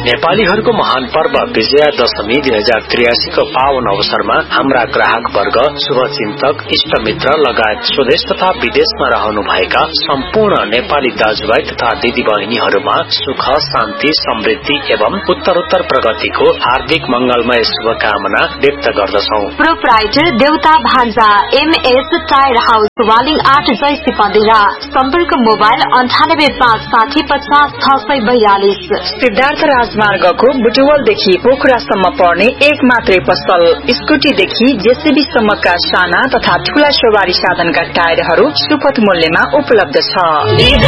नेपालीहरूको महान पर्व विजयादशमी 2083 को पावन अवसरमा हाम्रा ग्राहक वर्ग, शुभचिन्तक, इष्टमित्र लगायत स्वदेश तथा विदेशमा रहनुभएका सम्पूर्ण नेपाली दाजुभाइ तथा दिदी बहिनीहरूमा सुख, शान्ति, समृद्धि एवं उत्तरोत्तर प्रगतिको हार्दिक मंगलमय शुभकामना व्यक्त गर्दछौ। प्रोप्राइटर देउता भान्जा MS tyre house Waling 8 JC पन्देरा। सम्पर्क मोबाइल 9856500642। सिद्धार्थ राजमार्गको बुटवलदेखि पोखरासम्म पर्ने एक मात्रै पसल। स्कुटीदेखि जेसीबी सम्मका साना तथा ठूला सवारी साधनका टायरहरू सुपथ मूल्यमा उपलब्ध छ।